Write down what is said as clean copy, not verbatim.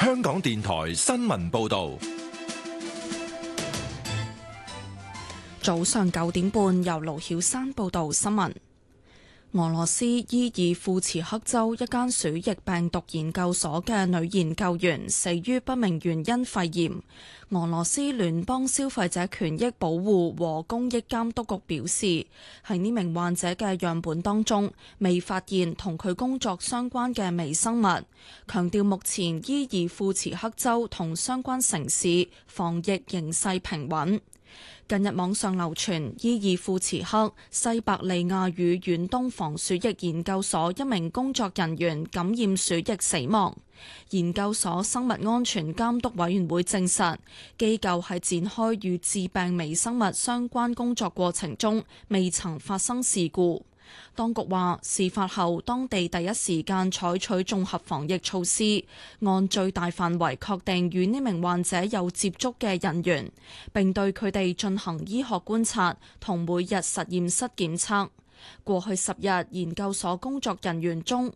香港電台新聞報道。 早上9點半，由盧曉珊報道新聞。俄羅斯伊爾庫茨克州一間鼠疫病毒研究所嘅女研究員死於不明原因肺炎。俄羅斯聯邦消費者權益保護和公益監督局表示，喺呢名患者嘅樣本當中未發現同佢工作相關嘅微生物，強調目前伊爾庫茨克州同相關城市防疫形勢平穩。近日網上流傳伊爾庫茨克西伯利亞與遠東防鼠疫研究所一名工作人員感染鼠疫死亡。研究所生物安全監督委員會證實，機構喺展開與致病微生物相關工作過程中未曾發生事故。當局話，事發後當地第一時間採取綜合防疫措施，按最大範圍確定與呢名患者有接觸嘅人員，並對佢哋進行醫學觀察同每日實驗室檢測。過去10日，研究所工作人員中